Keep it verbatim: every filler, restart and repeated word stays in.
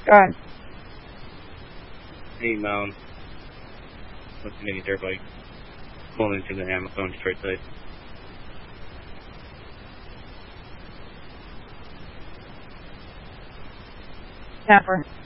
Go ahead. Hey, Mound. What's the name of dirt bike? Pulling into the Amazon Detroit site. Tapper.